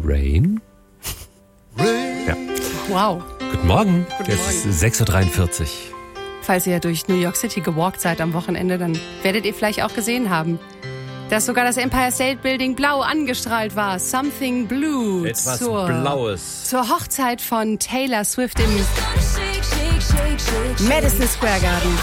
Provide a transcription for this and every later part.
Rain? Ja. Wow. Guten Morgen. Guten Jetzt Morgen. ist 6.43 Uhr. Falls ihr durch New York City gewalkt seid am Wochenende, dann werdet ihr vielleicht auch gesehen haben, dass sogar das Empire State Building blau angestrahlt war. Something Blue. Etwas Blaues. Zur Hochzeit von Taylor Swift im Madison Square Garden.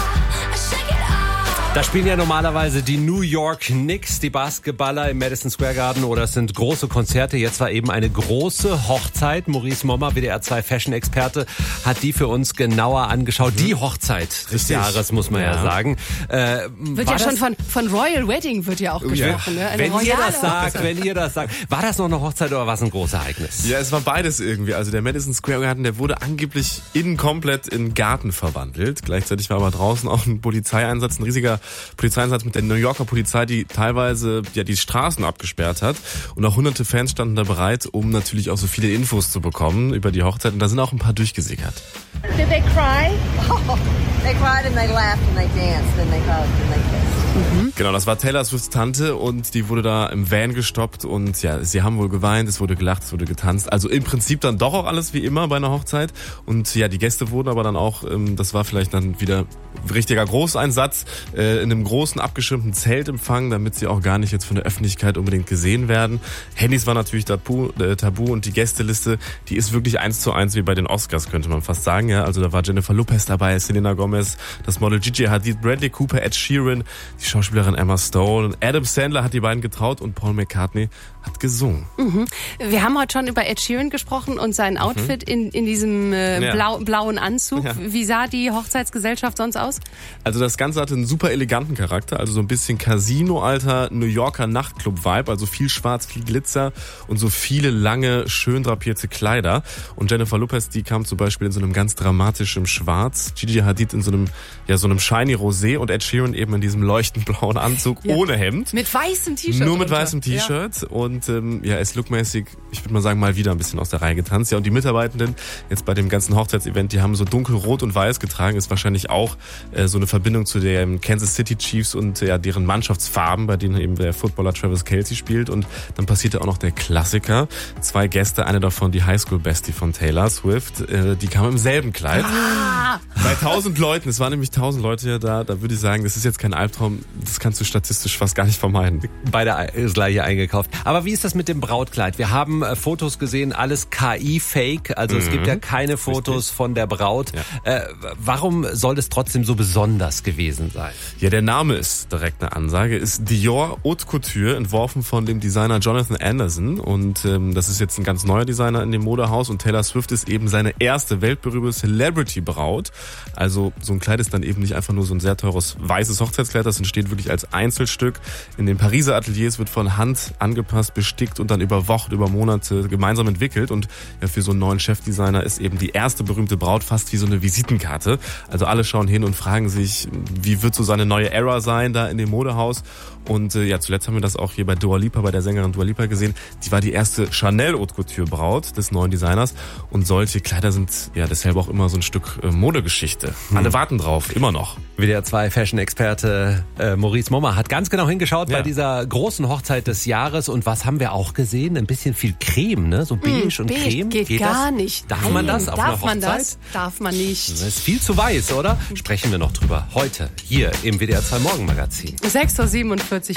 Da spielen ja normalerweise die New York Knicks, die Basketballer im Madison Square Garden, oder es sind große Konzerte. Jetzt war eben eine große Hochzeit. Maurice Mommer, WDR 2 Fashion-Experte, hat die für uns genauer angeschaut. Die Hochzeit des Jahres, muss man ja sagen. Wird ja schon von Royal Wedding wird ja auch gesprochen. Ne? Eine Wenn ihr royale das sagt, war das noch eine Hochzeit oder war es ein großes Ereignis? Ja, es war beides irgendwie. Also der Madison Square Garden, der wurde angeblich innen komplett in Garten verwandelt. Gleichzeitig war aber draußen auch ein Polizeieinsatz, ein riesiger Polizeieinsatz mit der New Yorker Polizei, die teilweise ja die Straßen abgesperrt hat. Und auch hunderte Fans standen da bereit, um natürlich auch so viele Infos zu bekommen über die Hochzeit. Und da sind auch ein paar durchgesickert. Did they cry? Oh, they cried and they laughed and they danced and they hugged and they kissed. Genau, das war Taylor Swifts Tante und die wurde da im Van gestoppt und ja, sie haben wohl geweint, es wurde gelacht, es wurde getanzt. Also im Prinzip dann doch auch alles wie immer bei einer Hochzeit. Und ja, die Gäste wurden aber dann auch, das war vielleicht dann wieder richtiger Großeinsatz, in einem großen abgeschirmten Zelt empfangen, damit sie auch gar nicht jetzt von der Öffentlichkeit unbedingt gesehen werden. Handys war natürlich Tabu und die Gästeliste, die ist wirklich 1:1 wie bei den Oscars, könnte man fast sagen. Ja, also da war Jennifer Lopez dabei, Selena Gomez, das Model Gigi Hadid, Bradley Cooper, Ed Sheeran, die Schauspielerin Emma Stone, und Adam Sandler hat die beiden getraut und Paul McCartney hat gesungen. Mhm. Wir haben heute schon über Ed Sheeran gesprochen und sein Outfit in diesem blauen Anzug. Ja. Wie sah die Hochzeitsgesellschaft sonst aus? Also das Ganze hatte einen super eleganten Charakter, also so ein bisschen Casino-alter New Yorker Nachtclub-Vibe, also viel Schwarz, viel Glitzer und so viele lange, schön drapierte Kleider. Und Jennifer Lopez, die kam zum Beispiel in so einem ganz dramatischen Schwarz, Gigi Hadid in so einem shiny Rosé und Ed Sheeran eben in diesem leuchtend blauen Anzug ohne Hemd. Mit weißem T-Shirt. Nur mit weißem T-Shirt. Ja. Und er ist lookmäßig, ich würde mal sagen, mal wieder ein bisschen aus der Reihe getanzt. Ja, und die Mitarbeitenden jetzt bei dem ganzen Hochzeitsevent, die haben so dunkelrot und weiß getragen, ist wahrscheinlich auch so eine Verbindung zu den Kansas City Chiefs und deren Mannschaftsfarben, bei denen eben der Footballer Travis Kelce spielt. Und dann passierte auch noch der Klassiker. 2 Gäste, eine davon die Highschool-Bestie von Taylor Swift, die kam im selben Kleid. Bei 1000 Leuten, es waren nämlich 1000 Leute ja da würde ich sagen, das ist jetzt kein Albtraum, das kannst du statistisch fast gar nicht vermeiden. Beide das gleiche eingekauft. Aber wie ist das mit dem Brautkleid? Wir haben Fotos gesehen, alles KI-Fake, also es gibt ja keine Fotos von der Braut. Ja. Warum soll das trotzdem so besonders gewesen sein? Ja, der Name ist direkt eine Ansage, ist Dior Haute Couture, entworfen von dem Designer Jonathan Anderson, und das ist jetzt ein ganz neuer Designer in dem Modehaus, und Taylor Swift ist eben seine erste weltberühmte Celebrity-Braut. Also so ein Kleid ist dann eben nicht einfach nur so ein sehr teures weißes Hochzeitskleid, das entsteht wirklich als Einzelstück. In den Pariser Ateliers wird von Hand angepasst, bestickt und dann über Wochen, über Monate gemeinsam entwickelt. Und ja, für so einen neuen Chefdesigner ist eben die erste berühmte Braut fast wie so eine Visitenkarte. Also alle schauen hin und fragen sich, wie wird so seine neue Ära sein da in dem Modehaus. Und ja, zuletzt haben wir das auch hier bei Dua Lipa, bei der Sängerin Dua Lipa gesehen. Die war die erste Chanel Haute Couture Braut des neuen Designers. Und solche Kleider sind ja deshalb auch immer so ein Stück Modegeschichte. Alle warten drauf, immer noch. WDR 2 Fashion-Experte Maurice Mommer hat ganz genau hingeschaut bei dieser großen Hochzeit des Jahres. Und was haben wir auch gesehen? Ein bisschen viel Creme, ne? So beige und Creme. Geht gar das? nicht. Darf man das auf einer Hochzeit? Darf man das? Darf man nicht. Das ist viel zu weiß, oder? Sprechen wir noch drüber heute hier im WDR 2 Morgenmagazin. 6:47 Uhr.